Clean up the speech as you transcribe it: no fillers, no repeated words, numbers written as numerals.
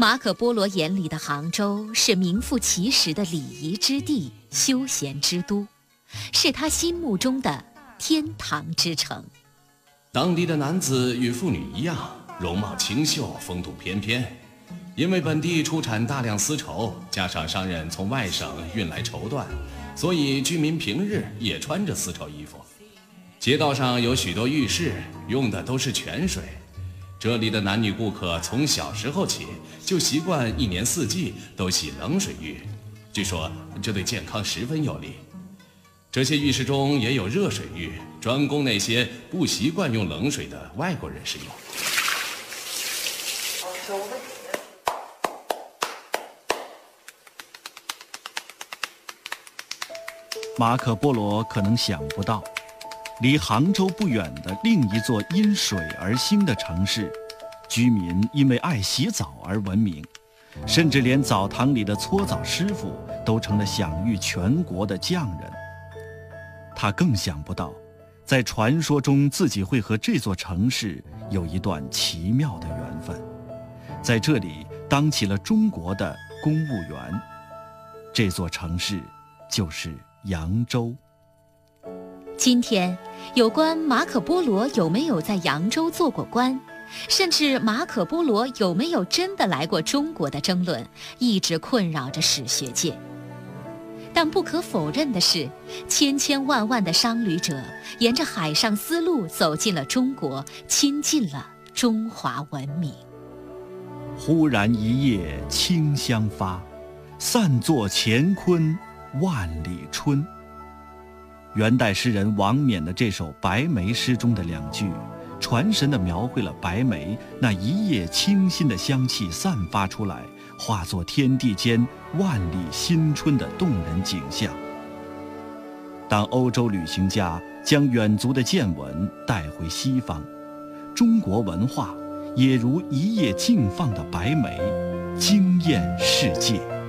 马可·波罗眼里的杭州是名副其实的礼仪之地、休闲之都，是他心目中的天堂之城。 当地的男子与妇女一样，容貌清秀，风度翩翩。因为本地出产大量丝绸，加上商人从外省运来绸缎，所以居民平日也穿着丝绸衣服。街道上有许多浴室，用的都是泉水。这里的男女顾客从小时候起就习惯一年四季都洗冷水浴，据说这对健康十分有利。这些浴室中也有热水浴，专供那些不习惯用冷水的外国人使用。 马可·波罗可能想不到，离杭州不远的另一座因水而兴的城市，居民因为爱洗澡而闻名，甚至连澡堂里的搓澡师傅都成了享誉全国的匠人。他更想不到，在传说中自己会和这座城市有一段奇妙的缘分，在这里当起了中国的公务员。这座城市就是扬州。 今天，有关马可·波罗有没有在扬州做过官，甚至马可·波罗有没有真的来过中国的争论，一直困扰着史学界。但不可否认的是，千千万万的商旅者沿着海上丝路走进了中国，亲近了中华文明。 忽然一夜清香发，散作乾坤万里春。元代诗人王冕的这首《白梅》诗中的两句，传神地描绘了白梅那一夜清新的香气散发出来，化作天地间万里新春的动人景象。当欧洲旅行家将远足的见闻带回西方，中国文化也如一夜静放的白梅，惊艳世界。